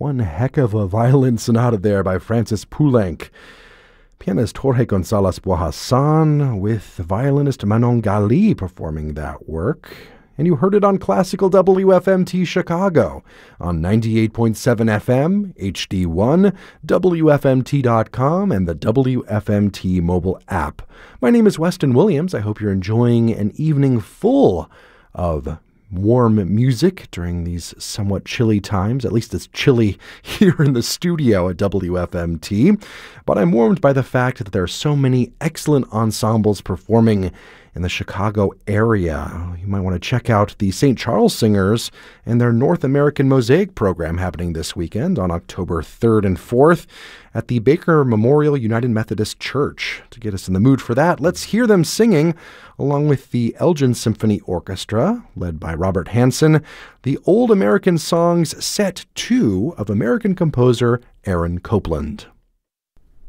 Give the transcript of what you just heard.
One heck of a violin sonata there by Francis Poulenc. Pianist Jorge González Bohassan with violinist Manon Gali performing that work. And you heard it on Classical WFMT Chicago on 98.7 FM, HD1, WFMT.com, and the WFMT mobile app. My name is Weston Williams. I hope you're enjoying an evening full of warm music during these somewhat chilly times. At least it's chilly here in the studio at WFMT. But I'm warmed by the fact that there are so many excellent ensembles performing in the Chicago area. You might want to check out the St. Charles Singers and their North American Mosaic program happening this weekend on October 3rd and 4th at the Baker Memorial United Methodist Church. To get us in the mood for that, let's hear them singing, along with the Elgin Symphony Orchestra, led by Robert Hansen, the Old American Songs Set 2 of American composer Aaron Copland.